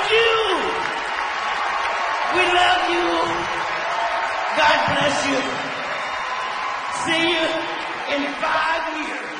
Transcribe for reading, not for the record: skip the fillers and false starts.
you. We love you. God bless you. See you in 5 years.